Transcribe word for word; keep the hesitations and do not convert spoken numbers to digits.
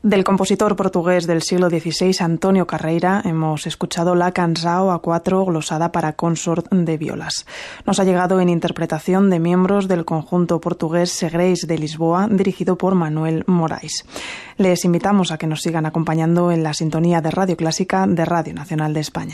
Del compositor portugués del siglo dieciséis, Antonio Carreira, hemos escuchado la Canção a cuatro glosada para consort de violas. Nos ha llegado en interpretación de miembros del conjunto portugués Segreis de Lisboa, dirigido por Manuel Morais. Les invitamos a que nos sigan acompañando en la sintonía de Radio Clásica de Radio Nacional de España.